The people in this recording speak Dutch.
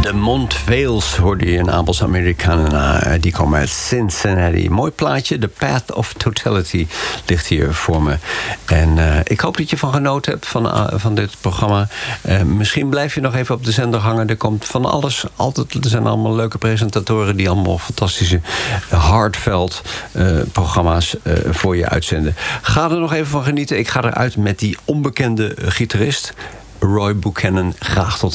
De Montvales hoorde je, een Abels Americana. Die komen uit Cincinnati. Mooi plaatje, The Path of Totality ligt hier voor me. En ik hoop dat je van genoten hebt van dit programma. Misschien blijf je nog even op de zender hangen. Er komt van alles. Altijd, er zijn allemaal leuke presentatoren die allemaal fantastische heartfelt programma's voor je uitzenden. Ga er nog even van genieten. Ik ga eruit met die onbekende gitarist Roy Buchanan. Graag tot